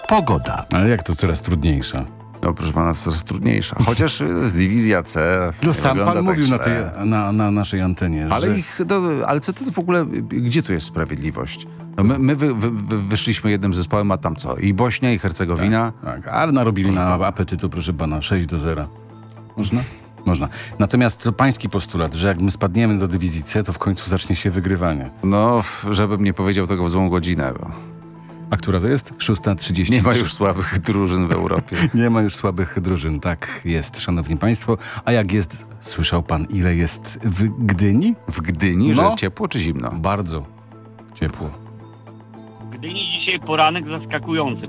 Pogoda. Ale jak to coraz trudniejsza? No proszę pana, coraz trudniejsza. Chociaż dywizja C No nie sam wygląda pan tak mówił źle. na naszej antenie, Ale, że... ale co to w ogóle, gdzie tu jest sprawiedliwość? No my wyszliśmy jednym zespołem, a tam co? I Bośnia, i Hercegowina. Tak, ale narobili na apetytu, proszę pana, 6-0. Można? Można. Natomiast to pański postulat, że jak my spadniemy do dywizji C, to w końcu zacznie się wygrywanie. No, żebym nie powiedział tego w złą godzinę, bo A która to jest? 6:30. nie ma już słabych drużyn w Europie. Nie ma już słabych drużyn. Tak jest, szanowni państwo. A jak jest, słyszał pan, ile jest w Gdyni? W Gdyni, No. że ciepło czy zimno? Bardzo ciepło. W Gdyni dzisiaj poranek zaskakujący.